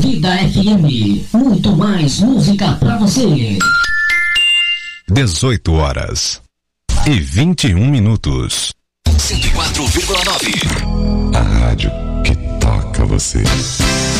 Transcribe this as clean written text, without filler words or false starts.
Vida FM, muito mais música pra você. 18h21. 104,9. A rádio que toca você.